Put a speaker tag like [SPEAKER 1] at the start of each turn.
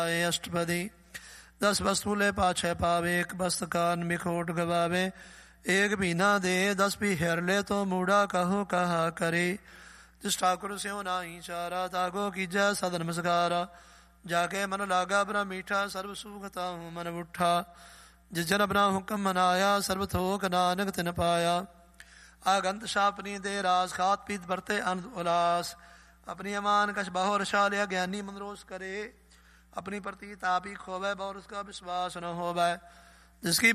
[SPEAKER 1] अष्टपदी 10 वस्तु ले पाछे पावे, एक बस्त कान मिखोट गवावे, एक भीना दे 10 भी हेर ले तो मूड़ा कहो कहा करे। जिस ठाकुर स्यों नाही चारा, तागो कीजै सद नमस्कारा, जाके मन लागा बड़ा मीठा, सर्व सुखता हूँ मन उठा। जिस जन अपना हुक्म मनाया, सर्व थोक नानक तिन पाया। आगंत शापनी दे रास, खात पीत बरते आनंद उल्लास। अपनी अमान कछ बाहो रशा लिया, ज्ञानी मनरोस करे, अपनी प्रतीत आप ही खोवे, और उसका विश्वास न होवे। जिसकी